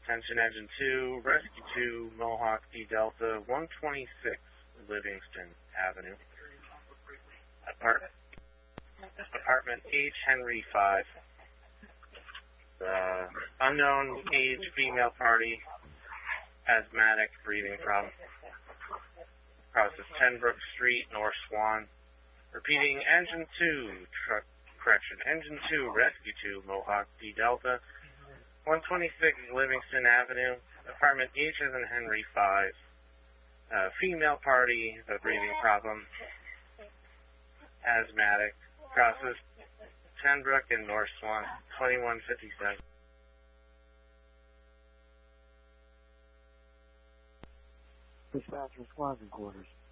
Attention Engine 2, Rescue 2, Mohawk D Delta, 126 Livingston Avenue. Apartment H, Henry 5. Unknown age female party, asthmatic, breathing problem. Process 10 Brook Street, North Swan. Repeating, Engine 2, Engine 2, Rescue 2, Mohawk D Delta, 126 Livingston Avenue, apartment H as in Henry 5. Female party, the breathing problem, asthmatic, process 10 Brook in North Swan, 2157. Dispatcher, squadron quarters.